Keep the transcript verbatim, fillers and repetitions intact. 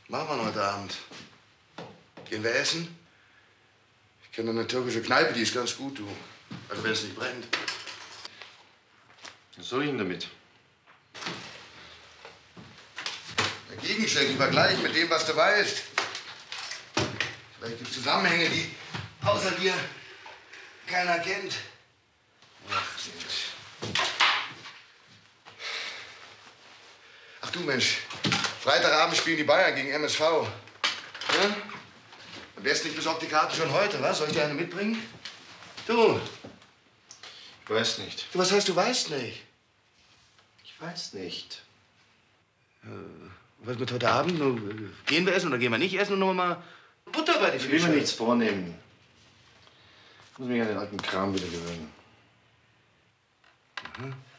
machen wir heute Abend? Gehen wir essen? Ich kenne eine türkische Kneipe, die ist ganz gut, du. Also wenn es nicht brennt. Was soll ich denn damit? Dagegen stellen, Vergleich mit dem, was du weißt. Vielleicht gibt es Zusammenhänge, die außer dir keiner kennt. Ach, Mensch. Ach du Mensch, Freitagabend spielen die Bayern gegen M S V. Ja? Am besten ich besorge die Karten schon heute, was? Soll ich dir eine mitbringen? Du. Ich weiß nicht. Du, was heißt, du weißt nicht? Ich weiß nicht. Äh, was mit heute Abend? Gehen wir essen oder gehen wir nicht essen und noch mal Butter bei die Fische? Ich will mir nichts vornehmen. Ich muss mich an den alten Kram wieder gewöhnen. Mhm.